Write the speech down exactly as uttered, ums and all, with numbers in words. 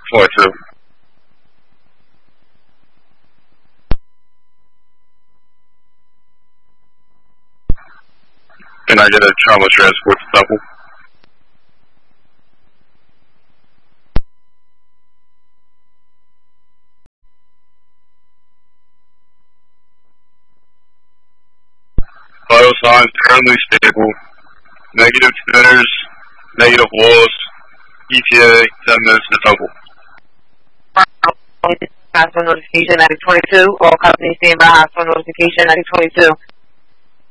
twenty-two. Can I get a trauma transport to Bethel? Vital signs currently stable. Negative tenors, negative walls. E T A, ten minutes to Temple. Hospital notification at twenty-two. All companies stand by hospital notification at twenty-two.